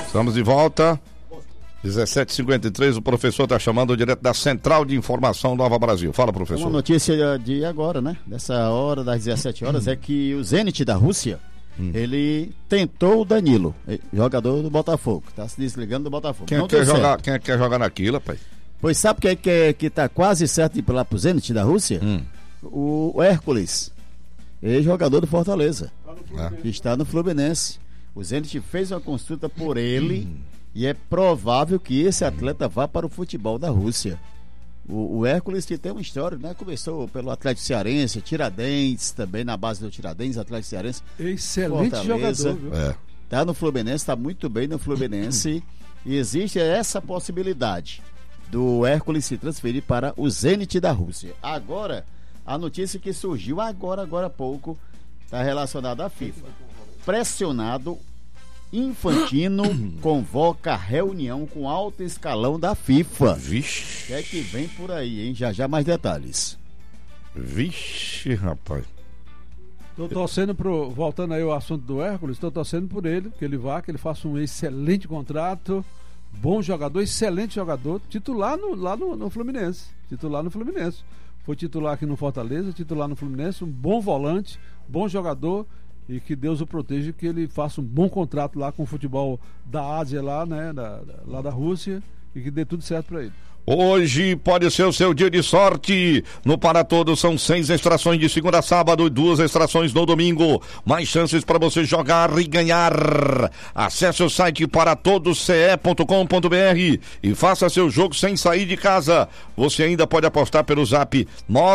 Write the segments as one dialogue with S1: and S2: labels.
S1: Estamos de volta. 17h53, o professor está chamando direto da Central de Informação Nova Brasil. Fala, professor.
S2: Uma notícia de agora, né? Dessa hora, das 17 horas, é que o Zenit da Rússia, ele tentou o Danilo, jogador do Botafogo. Está se desligando do Botafogo.
S1: Quem é que quer jogar naquilo, pai?
S2: Pois sabe quem é que está quase certo de ir lá pro Zenit da Rússia? O Hércules, ex-jogador do Fortaleza, que está no Fluminense. O Zenit fez uma consulta por ele e é provável que esse atleta vá para o futebol da Rússia. O Hércules, que tem uma história, né? Começou pelo Atlético Cearense, Tiradentes, também na base do Tiradentes, Atlético Cearense.
S3: Excelente
S2: Fortaleza,
S3: jogador, viu?
S2: Tá no Fluminense, tá muito bem no Fluminense. E existe essa possibilidade do Hércules se transferir para o Zenit da Rússia. Agora, a notícia que surgiu agora há pouco, está relacionada à FIFA. Pressionado, Infantino convoca reunião com alto escalão da FIFA.
S1: Vixe.
S2: O que é que vem por aí, hein? Já mais detalhes.
S1: Vixe, rapaz.
S3: Tô torcendo voltando aí ao assunto do Hércules, tô torcendo por ele, que ele vá, que ele faça um excelente contrato, bom jogador, excelente jogador, titular lá no Fluminense. Titular no Fluminense. Foi titular aqui no Fortaleza, titular no Fluminense, um bom volante, bom jogador. E que Deus o proteja, que ele faça um bom contrato lá com o futebol da Ásia lá, né? Lá da Rússia, e que dê tudo certo para ele.
S1: Hoje pode ser o seu dia de sorte. No Para Todos são 6 extrações de segunda a sábado e 2 extrações no domingo. Mais chances para você jogar e ganhar. Acesse o site paratodosce.com.br e faça seu jogo sem sair de casa. Você ainda pode apostar pelo zap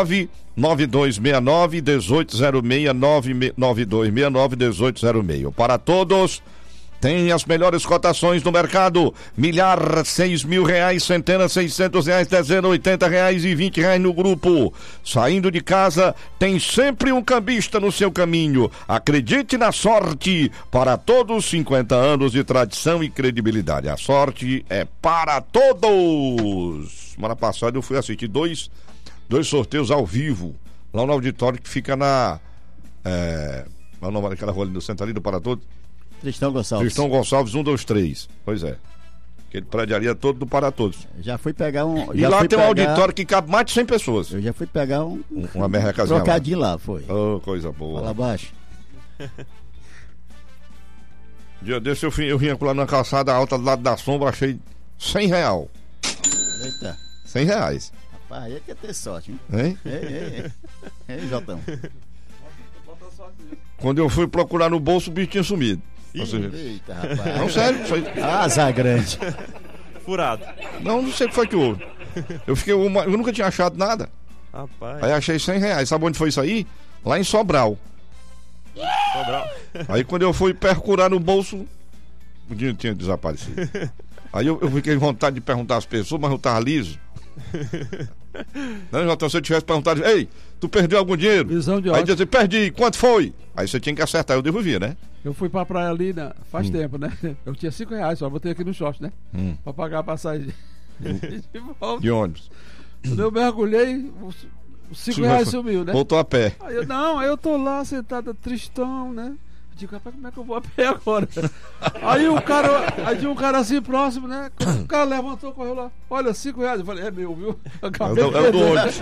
S1: 99269-1806, 99269-1806. Para Todos tem as melhores cotações do mercado. Milhar, R$6.000, centena, R$600, dezena, R$80 e R$20 no grupo. Saindo de casa, tem sempre um cambista no seu caminho. Acredite na sorte. Para Todos, 50 anos de tradição e credibilidade. A sorte é para todos. Semana passada eu fui assistir dois sorteios ao vivo, lá no auditório que fica naquela rua ali no centro ali do Para Todos. Tristão Gonçalves, 123. Pois é. Aquele prédio ali é todo do Para Todos.
S2: Já fui pegar um.
S1: E lá tem um auditório que cabe mais de 100 pessoas.
S2: Eu já fui pegar
S1: uma merrecazinha.
S2: Trocadinho lá, foi.
S1: Oh, coisa boa.
S2: Fala abaixo.
S1: Dia desse eu vim lá na calçada alta do lado da sombra, achei R$100.
S2: Eita.
S1: R$100.
S2: Rapaz, aí é que é ter sorte, hein?
S1: Hein?
S2: Ei, Jotão.
S1: Quando eu fui procurar no bolso, o bicho tinha sumido.
S2: Eita, rapaz.
S1: Não, sério.
S2: Azar grande.
S4: Furado.
S1: Não sei o que foi que houve. Eu nunca tinha achado nada.
S4: Rapaz.
S1: Aí achei R$100. Sabe onde foi isso aí? Lá em Sobral. Aí quando eu fui procurar no bolso, o dinheiro tinha desaparecido. Aí eu fiquei com vontade de perguntar às pessoas, mas eu tava liso. Não, Jotão, se eu tivesse perguntado, ei, tu perdeu algum dinheiro?
S3: Visão de
S1: aí dizia, perdi, quanto foi? Aí você tinha que acertar, eu devolvia, né?
S3: Eu fui pra praia ali, né? Faz tempo, né? Eu tinha R$5, só botei aqui no short, né? Pra pagar a passagem de volta.
S1: De ônibus.
S3: Quando eu mergulhei, os R$5 sumiu, né?
S1: Voltou a pé.
S3: Aí eu tô lá sentado tristão, né? Eu digo, rapaz, como é que eu vou a pé agora? Aí tinha um cara assim próximo, né? O cara levantou, correu lá. Olha, R$5. Eu falei, é meu, viu?
S1: É do ônibus.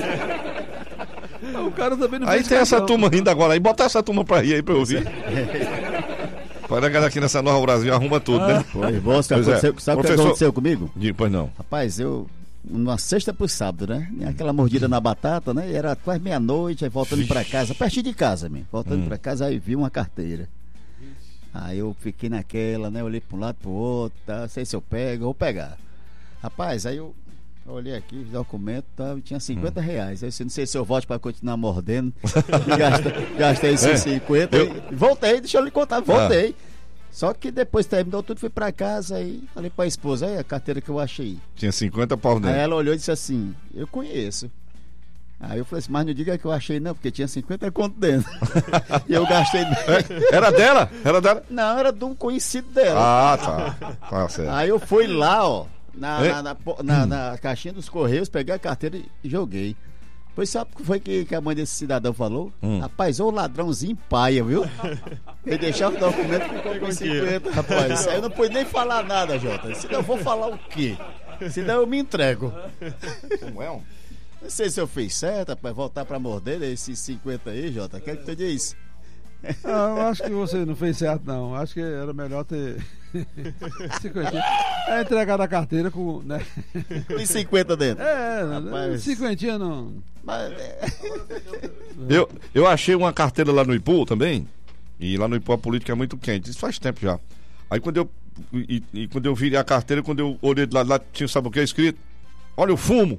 S3: O cara também não
S1: aí tem essa turma rindo agora. Aí bota essa turma pra rir aí pra eu ouvir. Para ganhar aqui nessa Nova Brasil, arruma tudo, né?
S2: Sabe o que aconteceu comigo?
S1: Pois não.
S2: Rapaz, numa sexta pro sábado, né? Aquela mordida na batata, né? E era quase meia-noite, aí voltando pra casa, pertinho de casa, mesmo. Voltando pra casa, aí vi uma carteira. Aí eu fiquei naquela, né? Olhei pra um lado, pro outro, tá? Não sei se eu pego, vou pegar. Rapaz, aí eu olhei aqui, os documentos, tá? E tinha R$50. Aí eu não sei se eu volto pra continuar mordendo. Gastei esses 50. Voltei, deixa eu lhe contar, voltei. Só que depois terminou tudo, fui pra casa e falei pra esposa, aí a carteira que eu achei.
S1: Tinha 50 pau dentro.
S2: Aí ela olhou e disse assim, eu conheço. Aí eu falei assim, mas não diga que eu achei não, porque tinha 50 conto dentro. E eu gastei.
S1: Era dela? Era dela?
S2: Não, era de um conhecido dela.
S1: Ah, tá certo.
S2: Aí eu fui lá, ó, na caixinha dos Correios, peguei a carteira e joguei. Pois sabe o que foi que a mãe desse cidadão falou? Rapaz, ô ladrãozinho paia, viu? Ele deixava o documento e ficou com 50, rapaz. Aí eu não pude nem falar nada, Jota. Senão eu vou falar o quê? Senão eu me entrego.
S1: Como é?
S2: Não sei se eu fiz certo, rapaz, voltar pra morder esses 50 aí, Jota. Quer que tu diz?
S3: Eu acho que você não fez certo, não. Acho que era melhor ter 50. É entregar a carteira com, né?
S2: Com 50 dentro.
S3: Rapaz, 50 não.
S2: Mas,
S1: Eu achei uma carteira lá no Ipu também. E lá no Ipu a política é muito quente. Isso faz tempo já. Aí quando eu virei a carteira, quando eu olhei de lá tinha, sabe o que é escrito? Olha o fumo.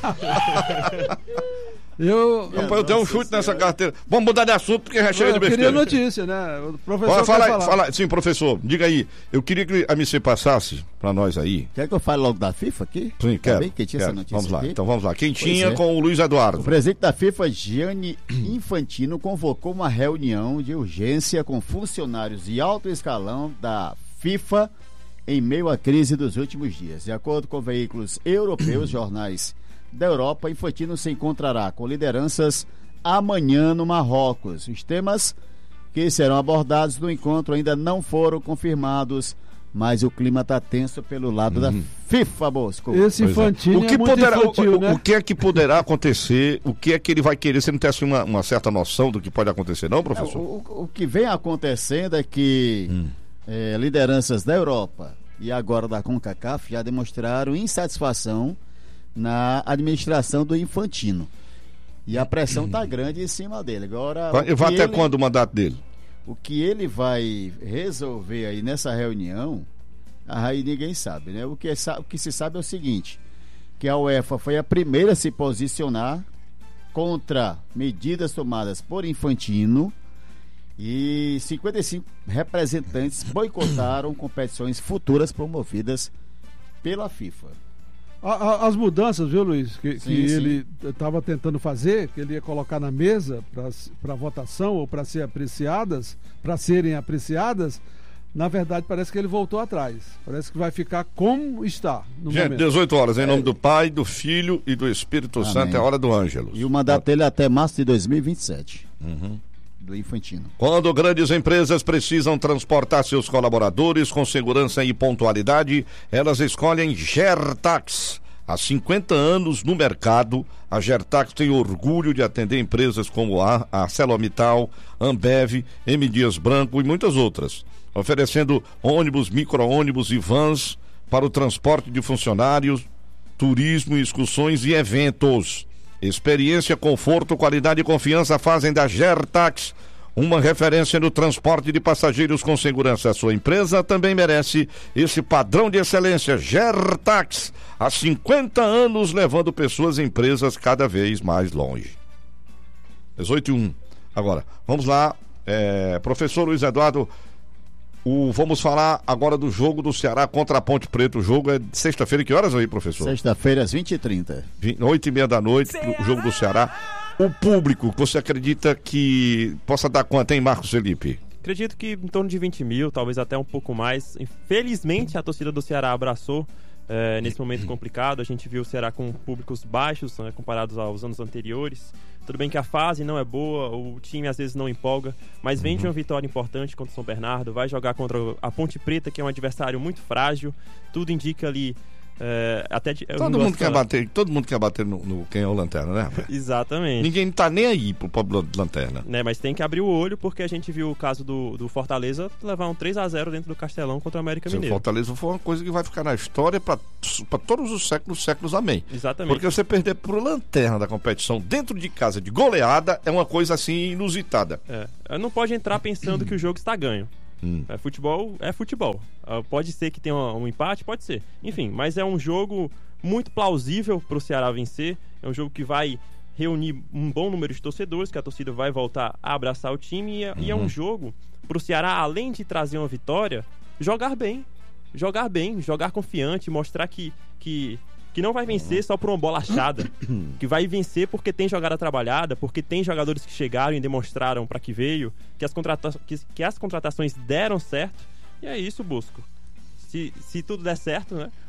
S1: Rapaz, eu dei um chute nessa carteira. Vamos mudar de assunto porque já chega de besteira.
S3: Eu queria notícia, né? O professor
S1: fala. Sim, professor, diga aí. Eu queria que a MC passasse pra nós aí.
S2: Quer que eu fale logo da FIFA aqui?
S1: Sim, quero.
S2: Bem que tinha essa notícia
S1: vamos lá,
S2: aqui.
S1: então vamos lá. Quem tinha com o Luiz Eduardo.
S2: O presidente da FIFA, Gianni Infantino, convocou uma reunião de urgência com funcionários de alto escalão da FIFA em meio à crise dos últimos dias. De acordo com veículos europeus, jornais da Europa, Infantino se encontrará com lideranças amanhã no Marrocos. Os temas que serão abordados no encontro ainda não foram confirmados, mas o clima está tenso pelo lado da FIFA, Bosco.
S3: Esse Infantino é muito infantil, né?
S1: O que é que poderá acontecer? O que é que ele vai querer? Você não tem assim uma certa noção do que pode acontecer, não, professor?
S2: O que vem acontecendo é que lideranças da Europa e agora da CONCACAF já demonstraram insatisfação na administração do Infantino. E a pressão está grande em cima dele. Agora,
S1: vai até quando o mandato dele?
S2: O que ele vai resolver aí nessa reunião, aí ninguém sabe, né? O que se sabe é o seguinte, que a UEFA foi a primeira a se posicionar contra medidas tomadas por Infantino e 55 representantes boicotaram competições futuras promovidas pela FIFA.
S3: As mudanças, viu, Luiz, que ele
S2: sim.
S3: estava tentando fazer, que ele ia colocar na mesa para votação ou para serem apreciadas, na verdade parece que ele voltou atrás. Parece que vai ficar como está no
S1: Gente,
S3: momento.
S1: 18 horas, em nome do Pai, do Filho e do Espírito
S2: Amém.
S1: Santo, é a hora do Ângelos.
S2: E o mandato dele é até março de 2027. Do Infantino.
S1: Quando grandes empresas precisam transportar seus colaboradores com segurança e pontualidade, elas escolhem Gertax. Há 50 anos no mercado, a Gertax tem orgulho de atender empresas como a ArcelorMittal, Ambev, M. Dias Branco e muitas outras, oferecendo ônibus, micro-ônibus e vans para o transporte de funcionários, turismo, excursões e eventos. Experiência, conforto, qualidade e confiança fazem da Gertax uma referência no transporte de passageiros com segurança. A sua empresa também merece esse padrão de excelência. Gertax, há 50 anos levando pessoas e empresas cada vez mais longe. 18:01. Agora, vamos lá, professor Luiz Eduardo, vamos falar agora do jogo do Ceará contra a Ponte Preta. O jogo é de sexta-feira, que horas aí, professor?
S2: Sexta-feira, às 20h30.
S1: 8h30 o jogo do Ceará. O público, você acredita que possa dar quanto, hein, Marcos Felipe?
S4: Acredito que em torno de 20 mil, talvez até um pouco mais. Infelizmente, a torcida do Ceará abraçou nesse momento complicado. A gente viu o Ceará com públicos baixos, né, comparados aos anos anteriores. Tudo bem que a fase não é boa, o time às vezes não empolga, mas vem de uma vitória importante contra o São Bernardo, vai jogar contra a Ponte Preta, que é um adversário muito frágil. Tudo indica ali
S1: todo mundo quer bater no quem é o Lanterna, né?
S4: Exatamente.
S1: Ninguém tá nem aí pro pobre Lanterna.
S4: Né, mas tem que abrir o olho, porque a gente viu o caso do Fortaleza levar um 3-0 dentro do Castelão contra o América Mineiro.
S1: O Fortaleza foi uma coisa que vai ficar na história para todos os séculos, amém.
S4: Exatamente.
S1: Porque você perder pro Lanterna da competição dentro de casa de goleada é uma coisa assim inusitada.
S4: Não pode entrar pensando que o jogo está ganho. Futebol é futebol. Pode ser que tenha um empate, pode ser. Enfim, mas é um jogo muito plausível para o Ceará vencer. É um jogo que vai reunir um bom número de torcedores, que a torcida vai voltar a abraçar o time. E é um jogo para o Ceará, além de trazer uma vitória, jogar bem, jogar confiante, mostrar que não vai vencer só por uma bola achada, que vai vencer porque tem jogada trabalhada, porque tem jogadores que chegaram e demonstraram para que veio, que as contratações deram certo. E é isso, Bosco. Se tudo der certo, né,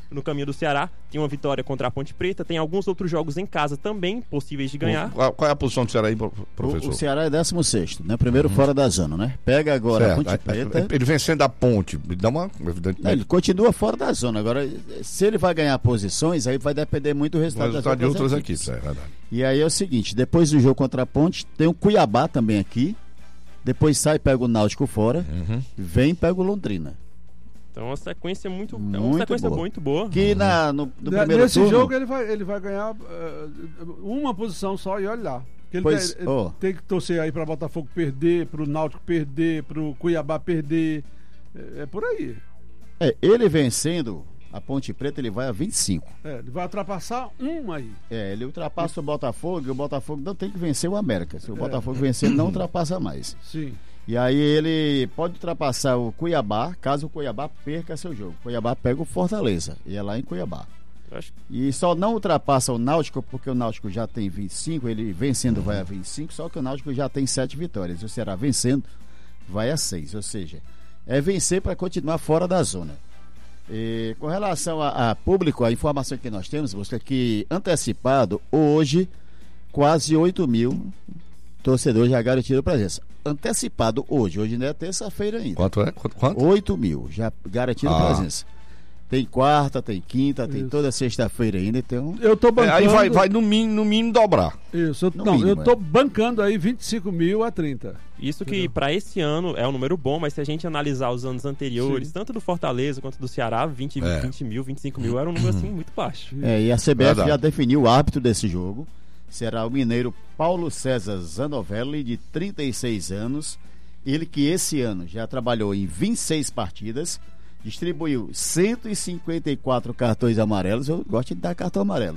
S4: no caminho do Ceará. Tem uma vitória contra a Ponte Preta, tem alguns outros jogos em casa também possíveis de ganhar.
S1: Qual é a posição do Ceará aí, professor?
S2: O Ceará é 16º, né? Primeiro fora da zona, né? Pega agora a Ponte Preta.
S1: Ele vencendo a Ponte, dá uma...
S2: Ele continua fora da zona. Agora, se ele vai ganhar posições, aí vai depender muito do resultado
S1: de outras aqui. É verdade.
S2: E aí é o seguinte, depois do jogo contra a Ponte, tem o Cuiabá também aqui. Depois sai, pega o Náutico fora. Vem, pega o Londrina.
S4: Então é uma sequência muito boa.
S2: Que no primeiro
S3: nesse
S2: turno,
S3: jogo ele vai ganhar uma posição só e olha lá. Ele tem que torcer aí para Botafogo perder, para o Náutico perder, para o Cuiabá perder. É por aí.
S2: Ele vencendo a Ponte Preta, ele vai a 25.
S3: Ele vai ultrapassar um aí.
S2: Ele ultrapassa o Botafogo e o Botafogo não tem que vencer o América. Se o Botafogo vencer, ele não ultrapassa mais.
S3: Sim.
S2: E aí ele pode ultrapassar o Cuiabá, caso o Cuiabá perca seu jogo. O Cuiabá pega o Fortaleza e é lá em Cuiabá. E só não ultrapassa o Náutico, porque o Náutico já tem 25, ele vencendo vai a 25, só que o Náutico já tem 7 vitórias. O Ceará vencendo vai a 6, ou seja, é vencer para continuar fora da zona. E com relação a público, a informação que nós temos, busca que antecipado, hoje, quase 8 mil torcedores já garantiram presença. Antecipado hoje não é terça-feira ainda.
S1: Quanto é? Quanto?
S2: 8 mil já garantiram presença. Tem quarta, tem quinta, tem toda sexta-feira ainda, então...
S3: Eu tô bancando...
S1: Aí vai no mínimo dobrar.
S3: Isso, eu tô bancando aí 25 mil a 30.
S4: Isso que para esse ano é um número bom, mas se a gente analisar os anos anteriores, tanto do Fortaleza quanto do Ceará, 20 mil, 25 mil era um número assim muito baixo.
S2: E a CBF já definiu o árbitro desse jogo. Será o mineiro Paulo César Zanovelli, de 36 anos. Ele que esse ano já trabalhou em 26 partidas, distribuiu 154 cartões amarelos. Eu gosto de dar cartão amarelo.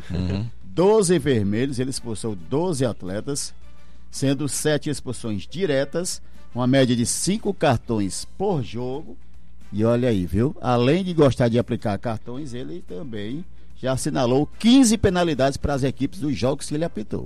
S2: 12 vermelhos, ele expulsou 12 atletas, sendo 7 expulsões diretas, uma média de 5 cartões por jogo. E olha aí, viu? Além de gostar de aplicar cartões, ele também já assinalou 15 penalidades para as equipes dos jogos que ele apitou.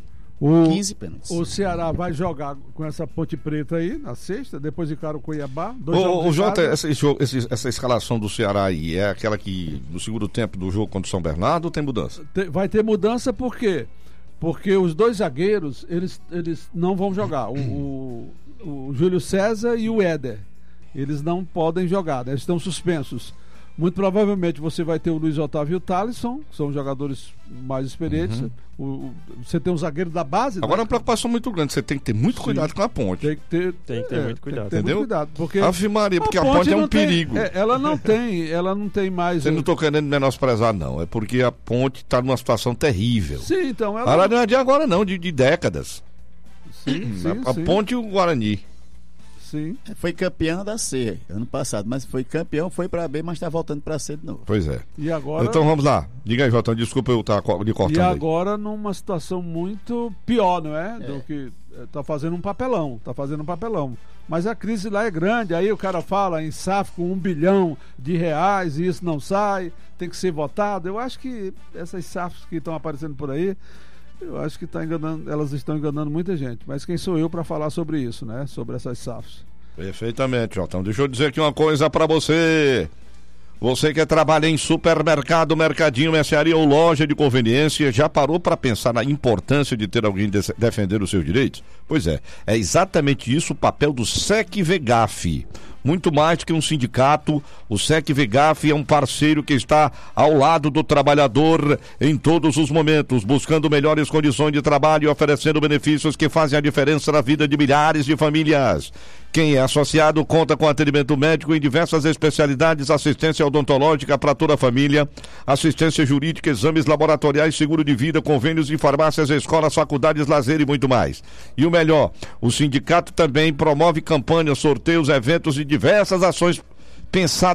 S2: 15 pênaltis.
S3: O Ceará vai jogar com essa Ponte Preta aí na sexta, depois encara o Cuiabá.
S1: Jota, essa escalação do Ceará aí é aquela que no segundo tempo do jogo contra o São Bernardo, ou tem mudança?
S3: Vai ter mudança por quê? Porque os dois zagueiros, eles não vão jogar. O Júlio César e o Éder. Eles não podem jogar, né? Eles estão suspensos. Muito provavelmente você vai ter o Luiz Otávio e o Thalisson, que são jogadores mais experientes. Você tem um zagueiro da base.
S1: Agora é uma preocupação muito grande, você tem que ter muito cuidado com a Ponte.
S4: Tem que ter muito cuidado.
S1: Entendeu?
S3: Muito cuidado, porque
S1: Ave Maria, porque a Ponte é um perigo.
S3: Ela não tem mais...
S1: Eu não estou querendo menosprezar, não. É porque a Ponte está numa situação terrível.
S3: Sim, então
S1: ela não é de agora, não, de décadas.
S3: Sim,
S1: a Ponte e o Guarani.
S3: Sim.
S2: Foi campeão da C ano passado, mas foi campeão, foi pra B, mas tá voltando pra C de novo.
S1: Pois é.
S3: E agora...
S1: Então vamos lá. Diga aí, Jotão, desculpa eu estar lhe cortando.
S3: E agora numa situação muito pior, não é? Do que tá fazendo um papelão. Mas a crise lá é grande, aí o cara fala em SAF com R$1 bilhão e isso não sai, tem que ser votado. Eu acho que essas SAFs que estão aparecendo por aí, eu acho que elas estão enganando muita gente. Mas quem sou eu para falar sobre isso, né? Sobre essas SAFs.
S1: Perfeitamente, Jotão. Deixa eu dizer aqui uma coisa para você. Você que trabalha em supermercado, mercadinho, mercearia ou loja de conveniência, já parou para pensar na importância de ter alguém defender os seus direitos? Pois é exatamente isso o papel do SEC-VEGAF. Muito mais do que um sindicato, o SEC-VEGAF é um parceiro que está ao lado do trabalhador em todos os momentos, buscando melhores condições de trabalho e oferecendo benefícios que fazem a diferença na vida de milhares de famílias. Quem é associado conta com atendimento médico em diversas especialidades, assistência odontológica para toda a família, assistência jurídica, exames laboratoriais, seguro de vida, convênios em farmácias, escolas, faculdades, lazer e muito mais. E o melhor, o sindicato também promove campanhas, sorteios, eventos e diversas ações pensadas